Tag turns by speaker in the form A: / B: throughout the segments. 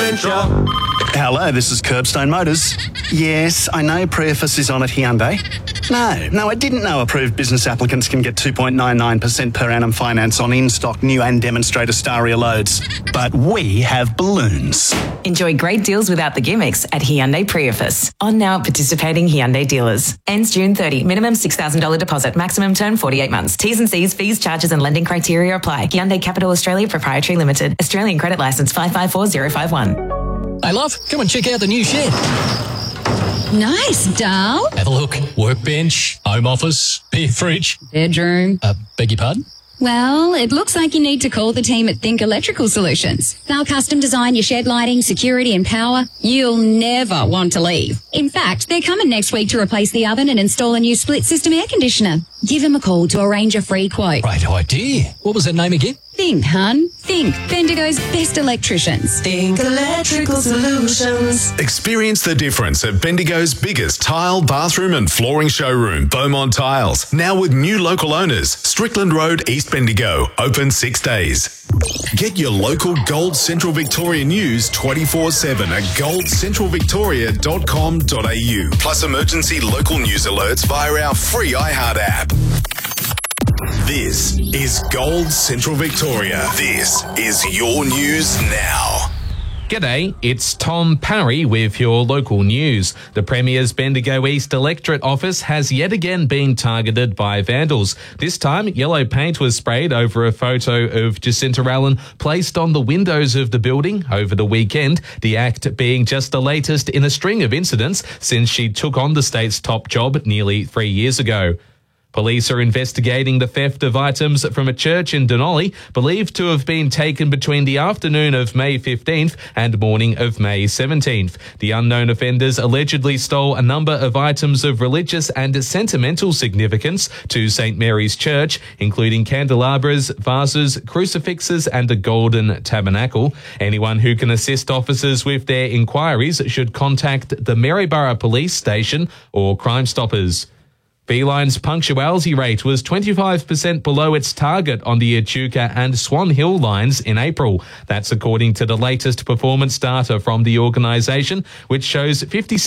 A: adventure.
B: Hello, this is Curbstone Motors. Yes, I know Prius is on at Hyundai. No, I didn't know approved business applicants can get 2.99% per annum finance on in-stock new and demonstrator Staria loads. But we have balloons.
C: Enjoy great deals without the gimmicks at Hyundai Prius. On now at participating Hyundai dealers. Ends June 30. Minimum $6,000 deposit. Maximum term 48 months. T's and C's, fees, charges and lending criteria apply. Hyundai Capital Australia Proprietary Limited. Australian Credit Licence 554051.
D: Hey, love, come and check out the new shed.
E: Nice, Dal.
D: Have a look. Workbench, home office, beer fridge.
E: Bedroom.
D: Beg your pardon?
E: Well, it looks like you need to call the team at Think Electrical Solutions. They'll custom design your shed lighting, security and power. You'll never want to leave. In fact, they're coming next week to replace the oven and install a new split system air conditioner. Give them a call to arrange a free quote.
D: Great idea. What was that name again?
E: Think, hun. Think. Bendigo's best electricians.
A: Think Electrical Solutions.
F: Experience the difference at Bendigo's biggest tile, bathroom and flooring showroom, Beaumont Tiles. Now with new local owners, Strickland Road, East Bendigo. Open 6 days. Get your local Gold Central Victoria news 24/7 at goldcentralvictoria.com.au. Plus emergency local news alerts via our free iHeart app. This is Gold Central Victoria. This is your news now.
G: G'day, it's Tom Parry with your local news. The Premier's Bendigo East electorate office has yet again been targeted by vandals. This time, yellow paint was sprayed over a photo of Jacinta Allen placed on the windows of the building over the weekend, the act being just the latest in a string of incidents since she took on the state's top job nearly 3 years ago. Police are investigating the theft of items from a church in Denali, believed to have been taken between the afternoon of May 15th and morning of May 17th. The unknown offenders allegedly stole a number of items of religious and sentimental significance to St. Mary's Church, including candelabras, vases, crucifixes and a golden tabernacle. Anyone who can assist officers with their inquiries should contact the Maryborough Police Station or Crime Stoppers. Beeline's punctuality rate was 25% below its target on the Echuca and Swan Hill lines in April. That's according to the latest performance data from the organisation, which shows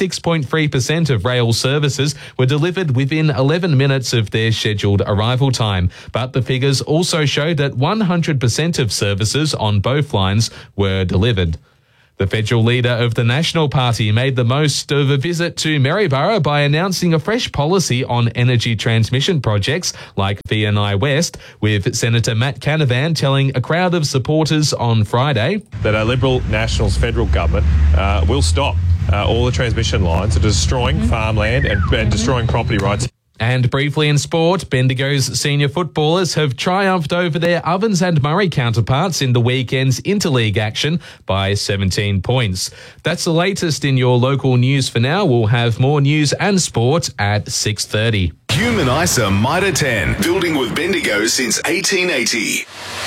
G: 56.3% of rail services were delivered within 11 minutes of their scheduled arrival time. But the figures also show that 100% of services on both lines were delivered. The federal leader of the National Party made the most of a visit to Maryborough by announcing a fresh policy on energy transmission projects like VNI West, with Senator Matt Canavan telling a crowd of supporters on Friday
H: that a Liberal Nationals federal government will stop all the transmission lines that are destroying farmland and destroying property rights.
G: And briefly in sport, Bendigo's senior footballers have triumphed over their Ovens and Murray counterparts in the weekend's interleague action by 17 points. That's the latest in your local news for now. We'll have more news and sport at 6:30.
F: Human ISA Mitre 10, building with Bendigo since 1880.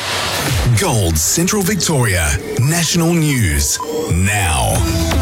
F: Gold Central Victoria, national news now.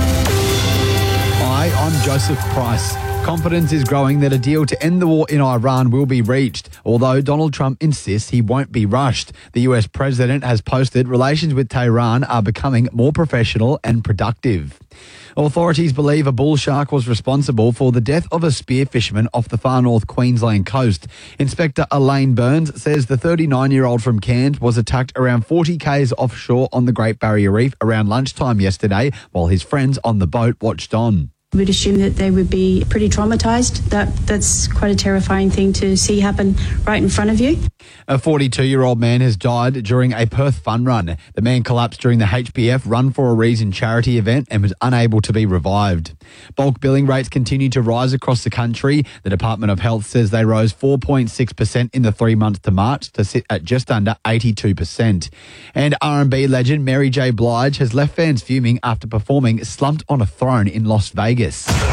I: Hi, I'm Joseph Price. Confidence is growing that a deal to end the war in Iran will be reached, although Donald Trump insists he won't be rushed. The US president has posted relations with Tehran are becoming more professional and productive. Authorities believe a bull shark was responsible for the death of a spear fisherman off the far north Queensland coast. Inspector Elaine Burns says the 39-year-old from Cairns was attacked around 40 k's offshore on the Great Barrier Reef around lunchtime yesterday, while his friends on the boat watched on.
J: We'd assume that they would be pretty traumatised. That's quite a terrifying thing to see happen right in front of you.
I: A 42-year-old man has died during a Perth fun run. The man collapsed during the HBF Run for a Reason charity event and was unable to be revived. Bulk billing rates continue to rise across the country. The Department of Health says they rose 4.6% in the 3 months to March to sit at just under 82%. And R&B legend Mary J. Blige has left fans fuming after performing Slumped on a Throne in Las Vegas. In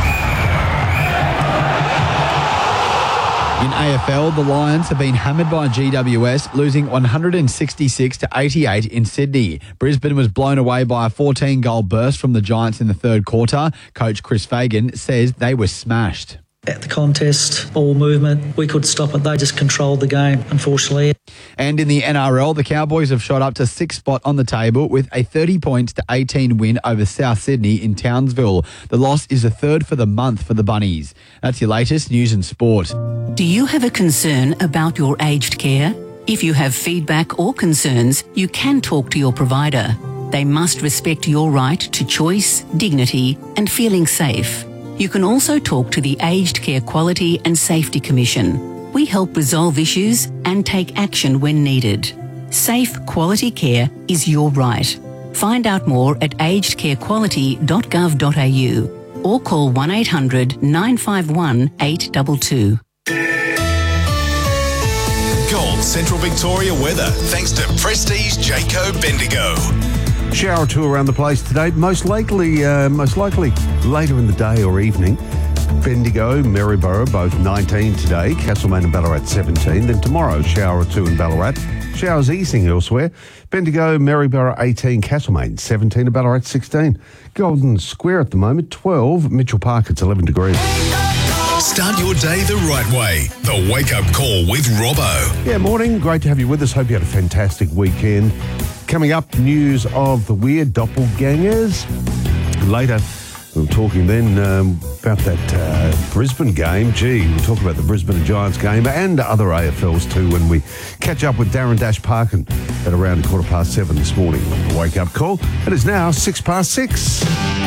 I: AFL, the Lions have been hammered by GWS, losing 166-88 in Sydney. Brisbane was blown away by a 14-goal burst from the Giants in the third quarter. Coach Chris Fagan says they were smashed.
K: At the contest, ball movement, we could stop it. They just controlled the game, unfortunately.
I: And in the NRL, the Cowboys have shot up to 6th spot on the table with a 30-18 win over South Sydney in Townsville. The loss is the third for the month for the Bunnies. That's your latest news and sport.
L: Do you have a concern about your aged care? If you have feedback or concerns, you can talk to your provider. They must respect your right to choice, dignity, and feeling safe. You can also talk to the Aged Care Quality and Safety Commission. We help resolve issues and take action when needed. Safe, quality care is your right. Find out more at agedcarequality.gov.au or call 1-800 951 822.
F: Gold Central Victoria weather, thanks to Prestige Jayco Bendigo.
M: Shower or two around the place today, most likely later in the day or evening. Bendigo, Maryborough, both 19 today. Castlemaine and Ballarat 17. Then tomorrow, shower or two in Ballarat. Showers easing elsewhere. Bendigo, Maryborough 18, Castlemaine 17 and Ballarat 16. Golden Square at the moment 12. Mitchell Park it's 11 degrees.
F: Start your day the right way. The Wake Up Call with Robbo.
M: Yeah, morning. Great to have you with us. Hope you had a fantastic weekend. Coming up, news of the weird doppelgangers. Later, we're talking then about that Brisbane game. We'll talk about the Brisbane Giants game and other AFLs too when we catch up with Darren Dash Parkin at around 7:15 this morning on the Wake Up Call. It is now 6 past 6.